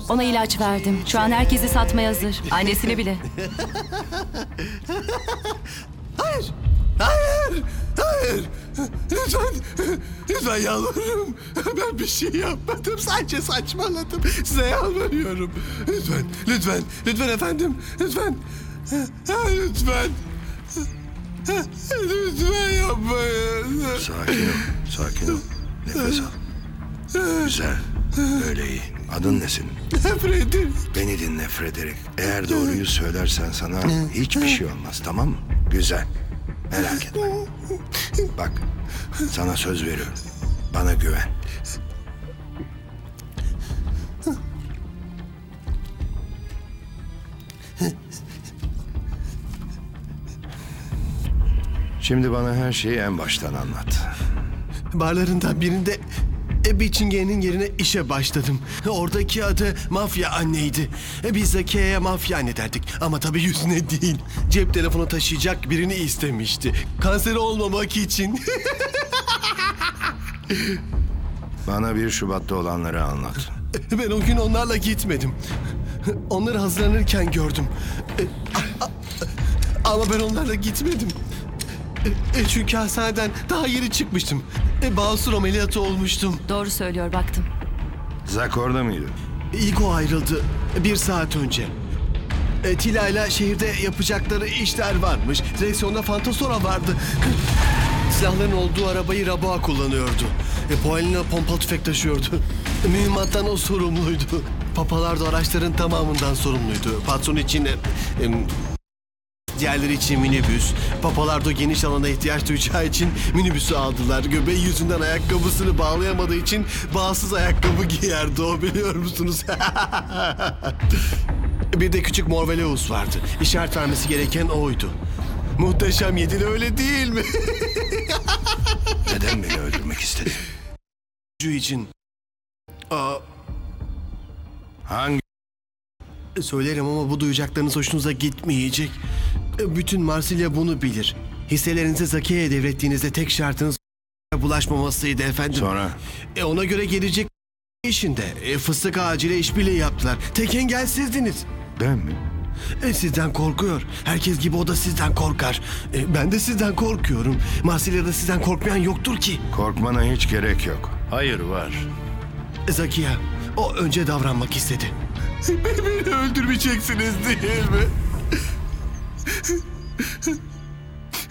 Ona ilaç verdim. Şu an herkesi satmaya hazır. Annesini bile. Hayır! Hayır! Hayır! Lütfen yalvarırım. Ben bir şey yapmadım. Sadece saçmaladım. Size yalvarıyorum. Lütfen efendim. Lütfen. Lütfen. Lütfen yapmayın. Sakin ol. Nefes al. Güzel. Öyle iyi. Adın ne senin? Freddy. Beni dinle Frederick. Eğer doğruyu söylersen sana hiçbir şey olmaz, tamam mı? Güzel. Merak etme. Bak, sana söz veriyorum. Bana güven. Şimdi bana her şeyi en baştan anlat. Barlarından birinde Biçinge'nin yerine işe başladım. Oradaki adı Mafya Anne'ydi. Biz Zakiye'ye Mafya Anne derdik. Ama tabii yüzüne değil. Cep telefonu taşıyacak birini istemişti. Kanseri olmamak için. Bana 1 Şubat'ta olanları anlat. Ben o gün onlarla gitmedim. Onları hazırlanırken gördüm. Ama ben onlarla gitmedim. Çünkü hastaneden daha yeni çıkmıştım. Basur ameliyatı olmuştum. Doğru söylüyor, baktım. Zak orada mıydı? İlk o ayrıldı 1 saat önce. Tila'yla şehirde yapacakları işler varmış. Direksiyonda Fantasora vardı. Silahların olduğu arabayı Raboa kullanıyordu. Poelina pompalı tüfek taşıyordu. Mühimmattan o sorumluydu. Papalar da araçların tamamından sorumluydu. Patron için... diğerleri için minibüs. Papalardo geniş alana ihtiyaç duyacağı için minibüsü aldılar. Göbeği yüzünden ayakkabısını bağlayamadığı için bağsız ayakkabı giyerdi o, biliyor musunuz? Bir de küçük Morveleus vardı. İşaret vermesi gereken oydu. Muhteşem Yedili, öyle değil mi? Neden beni öldürmek istedin? için. Hangi? Söylerim ama bu duyacaklarınız hoşunuza gitmeyecek. Bütün Marsilya bunu bilir. Hisselerinizi Zakiye'ye devrettiğinizde tek şartınız bulaşmamasıydı efendim. Sonra? Ona göre gelecek işinde fıstık ağacıyla işbirliği yaptılar. Tek engel sizdiniz. Ben mi? Sizden korkuyor. Herkes gibi o da sizden korkar. Ben de sizden korkuyorum. Marsilya'da sizden korkmayan yoktur ki. Korkmana hiç gerek yok. Hayır, var. Zakiye, o önce davranmak istedi. Beni öldürmeyeceksiniz değil mi?